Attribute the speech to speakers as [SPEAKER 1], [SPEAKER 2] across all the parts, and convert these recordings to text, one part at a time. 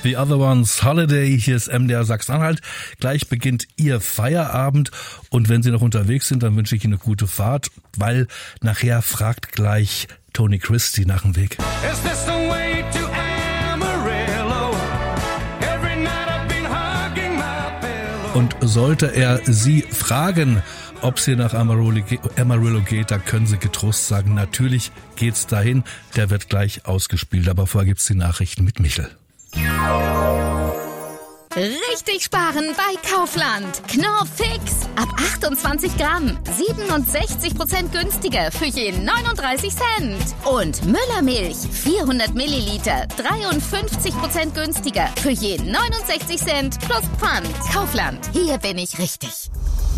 [SPEAKER 1] The Other Ones, Holiday. Hier ist MDR Sachsen-Anhalt. Gleich beginnt Ihr Feierabend. Und wenn Sie noch unterwegs sind, dann wünsche ich Ihnen eine gute Fahrt, weil nachher fragt gleich Tony Christie nach dem Weg.
[SPEAKER 2] Is this the way to Amarillo? Every night I've been hugging my pillow.
[SPEAKER 1] Und sollte er Sie fragen, ob es hier nach Amarillo geht, da können Sie getrost sagen, natürlich geht's dahin. Der wird gleich ausgespielt, aber vorher gibt's die Nachrichten mit Michel.
[SPEAKER 3] Richtig sparen bei Kaufland. Knorr Fix. Ab 28 Gramm. 67% günstiger für je 39 Cent. Und Müllermilch. 400 Milliliter. 53% günstiger für je 69 Cent plus Pfand. Kaufland. Hier bin ich richtig.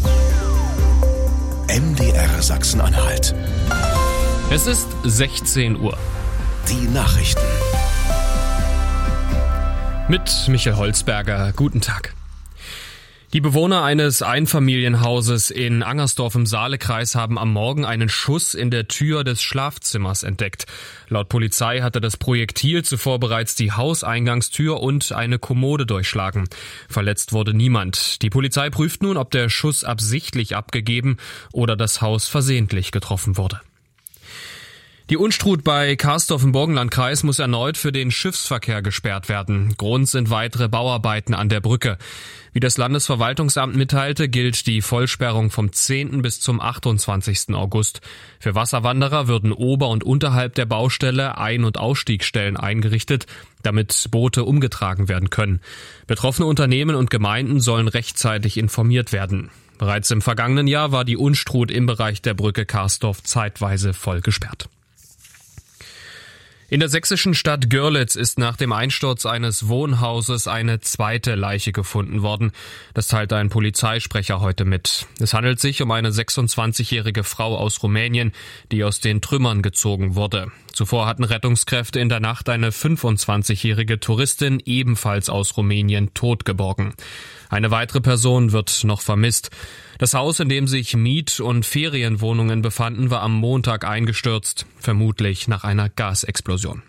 [SPEAKER 4] MDR Sachsen-Anhalt.
[SPEAKER 5] Es ist 16 Uhr.
[SPEAKER 4] Die Nachrichten.
[SPEAKER 5] Mit Michael Holzberger. Guten Tag. Die Bewohner eines Einfamilienhauses in Angersdorf im Saalekreis haben am Morgen einen Schuss in der Tür des Schlafzimmers entdeckt. Laut Polizei hatte das Projektil zuvor bereits die Hauseingangstür und eine Kommode durchschlagen. Verletzt wurde niemand. Die Polizei prüft nun, ob der Schuss absichtlich abgegeben oder das Haus versehentlich getroffen wurde. Die Unstrut bei Karsdorf im Burgenlandkreis muss erneut für den Schiffsverkehr gesperrt werden. Grund sind weitere Bauarbeiten an der Brücke. Wie das Landesverwaltungsamt mitteilte, gilt die Vollsperrung vom 10. bis zum 28. August. Für Wasserwanderer würden ober- und unterhalb der Baustelle Ein- und Ausstiegsstellen eingerichtet, damit Boote umgetragen werden können. Betroffene Unternehmen und Gemeinden sollen rechtzeitig informiert werden. Bereits im vergangenen Jahr war die Unstrut im Bereich der Brücke Karsdorf zeitweise voll gesperrt. In der sächsischen Stadt Görlitz ist nach dem Einsturz eines Wohnhauses eine zweite Leiche gefunden worden. Das teilte ein Polizeisprecher heute mit. Es handelt sich um eine 26-jährige Frau aus Rumänien, die aus den Trümmern gezogen wurde. Zuvor hatten Rettungskräfte in der Nacht eine 25-jährige Touristin ebenfalls aus Rumänien tot geborgen. Eine weitere Person wird noch vermisst. Das Haus, in dem sich Miet- und Ferienwohnungen befanden, war am Montag eingestürzt, vermutlich nach einer Gasexplosion.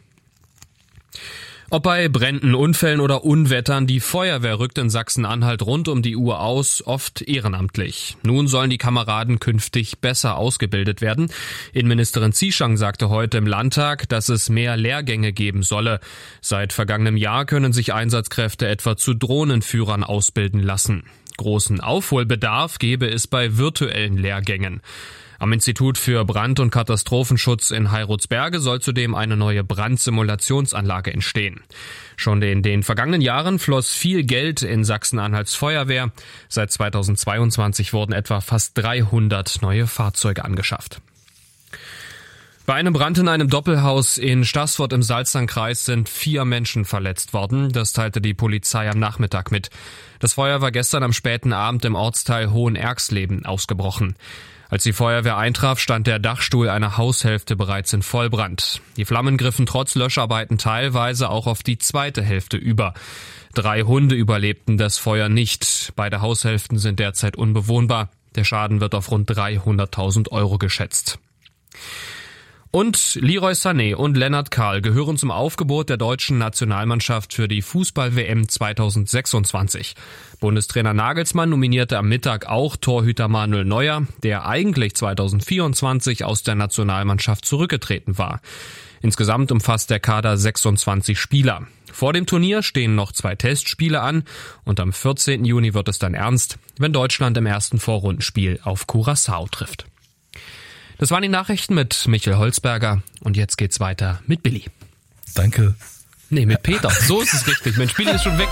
[SPEAKER 5] Ob bei Bränden, Unfällen oder Unwettern, die Feuerwehr rückt in Sachsen-Anhalt rund um die Uhr aus, oft ehrenamtlich. Nun sollen die Kameraden künftig besser ausgebildet werden. Innenministerin Zieschang sagte heute im Landtag, dass es mehr Lehrgänge geben solle. Seit vergangenem Jahr können sich Einsatzkräfte etwa zu Drohnenführern ausbilden lassen. Großen Aufholbedarf gebe es bei virtuellen Lehrgängen. Am Institut für Brand- und Katastrophenschutz in Heirutsberge soll zudem eine neue Brandsimulationsanlage entstehen. Schon in den vergangenen Jahren floss viel Geld in Sachsen-Anhalts Feuerwehr. Seit 2022 wurden etwa fast 300 neue Fahrzeuge angeschafft. Bei einem Brand in einem Doppelhaus in Staßfurt im Salzlandkreis sind 4 Menschen verletzt worden. Das teilte die Polizei am Nachmittag mit. Das Feuer war gestern am späten Abend im Ortsteil Hohenergsleben ausgebrochen. Als die Feuerwehr eintraf, stand der Dachstuhl einer Haushälfte bereits in Vollbrand. Die Flammen griffen trotz Löscharbeiten teilweise auch auf die zweite Hälfte über. 3 Hunde überlebten das Feuer nicht. Beide Haushälften sind derzeit unbewohnbar. Der Schaden wird auf rund 300.000 Euro geschätzt. Und Leroy Sané und Lennart Kahl gehören zum Aufgebot der deutschen Nationalmannschaft für die Fußball-WM 2026. Bundestrainer Nagelsmann nominierte am Mittag auch Torhüter Manuel Neuer, der eigentlich 2024 aus der Nationalmannschaft zurückgetreten war. Insgesamt umfasst der Kader 26 Spieler. Vor dem Turnier stehen noch 2 Testspiele an und am 14. Juni wird es dann ernst, wenn Deutschland im ersten Vorrundenspiel auf Curaçao trifft. Das waren die Nachrichten mit Michael Holzberger und jetzt geht's weiter mit Billy.
[SPEAKER 1] Danke.
[SPEAKER 5] Nee, mit Peter. So ist es richtig. Mein Spiel ist schon weg.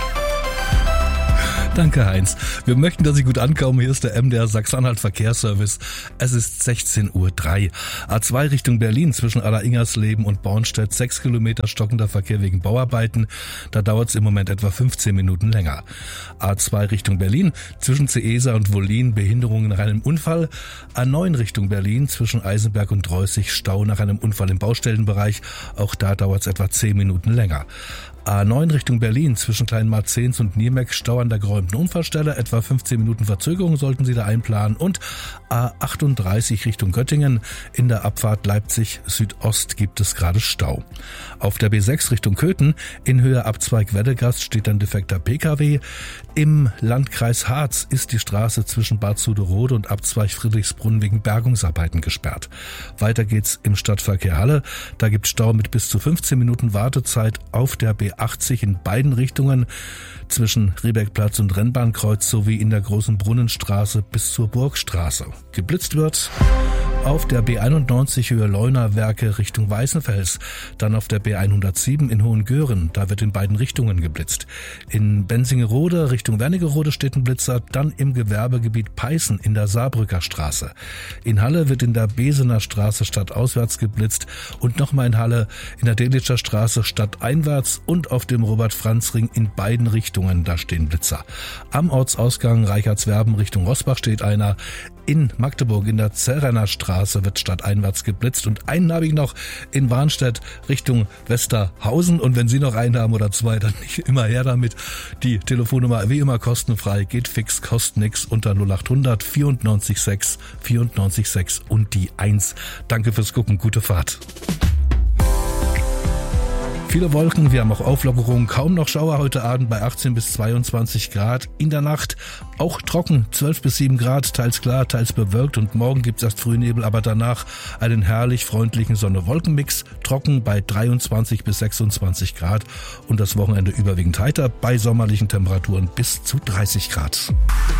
[SPEAKER 1] Danke, Heinz. Wir möchten, dass Sie gut ankommen. Hier ist der MDR Sachsen-Anhalt Verkehrsservice. Es ist 16:03 Uhr. A2 Richtung Berlin zwischen Aller-Ingersleben und Bornstedt 6 Kilometer stockender Verkehr wegen Bauarbeiten. Da dauert es im Moment etwa 15 Minuten länger. A2 Richtung Berlin zwischen Ceesa und Wollin Behinderungen nach einem Unfall. A9 Richtung Berlin zwischen Eisenberg und Dreußig Stau nach einem Unfall im Baustellenbereich. Auch da dauert es etwa 10 Minuten länger. A9 Richtung Berlin zwischen Kleinmarzens und Niemek Stau an der geräumten Unfallstelle. Etwa 15 Minuten Verzögerung sollten Sie da einplanen. Und A38 Richtung Göttingen. In der Abfahrt Leipzig Südost gibt es gerade Stau. Auf der B6 Richtung Köthen in Höhe Abzweig Weddegast steht ein defekter Pkw. Im Landkreis Harz ist die Straße zwischen Bad Suderode und Abzweig Friedrichsbrunn wegen Bergungsarbeiten gesperrt. Weiter geht's im Stadtverkehr Halle. Da gibt Stau mit bis zu 15 Minuten Wartezeit auf der B80 in beiden Richtungen zwischen Riebeckplatz und Rennbahnkreuz sowie in der Großen Brunnenstraße bis zur Burgstraße. Geblitzt wird auf der B91 Höhe Leunawerke Richtung Weißenfels, dann auf der B107 in Hohengören, da wird in beiden Richtungen geblitzt. In Bensingerode Richtung Wernigerode steht ein Blitzer, dann im Gewerbegebiet Peißen in der Saarbrücker Straße. In Halle wird in der Besener Straße stadtauswärts geblitzt und nochmal in Halle in der Delitscher Straße stadteinwärts und auf dem Robert-Franz-Ring in beiden Richtungen, da stehen Blitzer. Am Ortsausgang Reichertswerben Richtung Rosbach steht einer. In Magdeburg in der Zerrenner Straße wird stadteinwärts geblitzt und einen habe ich noch in Warnstedt Richtung Westerhausen. Und wenn Sie noch einen haben oder zwei, dann nicht immer her damit. Die Telefonnummer wie immer kostenfrei, geht fix, kostet nix unter 0800 94 6 94 6 und die 1. Danke fürs Gucken, gute Fahrt. Viele Wolken, wir haben auch Auflockerungen, kaum noch Schauer heute Abend bei 18 bis 22 Grad. In der Nacht auch trocken, 12 bis 7 Grad, teils klar, teils bewölkt und morgen gibt's erst Frühnebel, aber danach einen herrlich freundlichen Sonne-Wolken-Mix, trocken bei 23 bis 26 Grad und das Wochenende überwiegend heiter bei sommerlichen Temperaturen bis zu 30 Grad.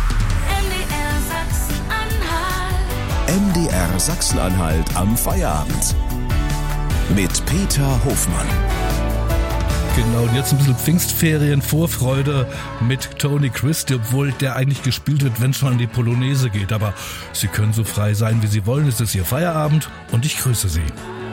[SPEAKER 4] MDR Sachsen-Anhalt am Feierabend. Mit Peter Hofmann.
[SPEAKER 1] Genau, und jetzt ein bisschen Pfingstferien, Vorfreude mit Tony Christie, obwohl der eigentlich gespielt wird, wenn es schon an die Polonaise geht. Aber Sie können so frei sein, wie Sie wollen. Es ist Ihr Feierabend und ich grüße Sie.